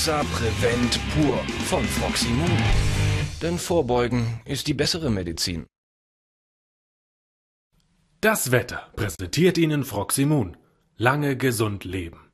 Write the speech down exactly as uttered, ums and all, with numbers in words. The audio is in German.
Hoxa Prevent Pur von Froximon. Denn Vorbeugen ist die bessere Medizin. Das Wetter präsentiert Ihnen Froximon. Lange gesund leben.